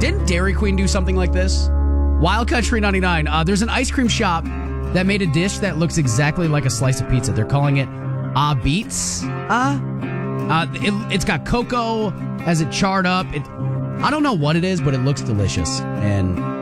Didn't Dairy Queen do something like this? Wild Country 99. There's an ice cream shop that made a dish that looks exactly like a slice of pizza. They're calling it Beats. It's got cocoa as it charred up. I don't know what it is, but it looks delicious. And